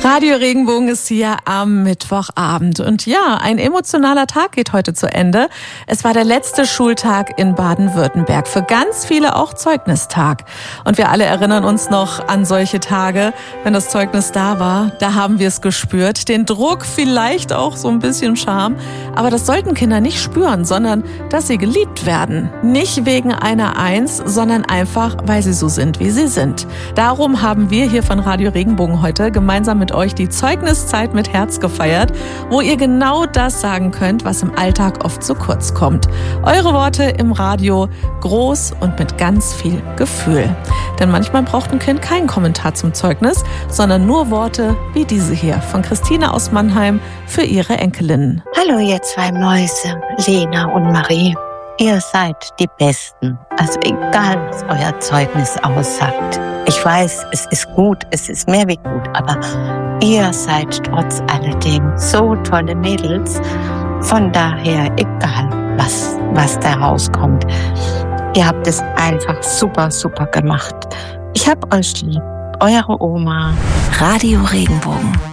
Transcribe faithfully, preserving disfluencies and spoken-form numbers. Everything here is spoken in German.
Radio Regenbogen ist hier am Mittwochabend. Und ja, ein emotionaler Tag geht heute zu Ende. Es war der letzte Schultag in Baden-Württemberg. Für ganz viele auch Zeugnistag. Und wir alle erinnern uns noch an solche Tage, wenn das Zeugnis da war. Da haben wir es gespürt. Den Druck, vielleicht auch so ein bisschen Scham. Aber das sollten Kinder nicht spüren, sondern dass sie geliebt werden. Nicht wegen einer Eins, sondern einfach, weil sie so sind, wie sie sind. Darum haben wir hier von Radio Regenbogen heute gemeinsam mit euch die Zeugniszeit mit Herz gefeiert, wo ihr genau das sagen könnt, was im Alltag oft zu kurz kommt. Eure Worte im Radio, groß und mit ganz viel Gefühl. Denn manchmal braucht ein Kind keinen Kommentar zum Zeugnis, sondern nur Worte wie diese hier von Christine aus Mannheim für ihre Enkelinnen. Hallo ihr zwei Mäuse, Lena und Marie. Ihr seid die Besten. Also egal, was euer Zeugnis aussagt. Ich weiß, es ist gut, es ist mehr wie gut, aber ihr seid trotz alledem so tolle Mädels. Von daher, egal, was, was da rauskommt. Ihr habt es einfach super, super gemacht. Ich hab euch lieb. Eure Oma. Radio Regenbogen.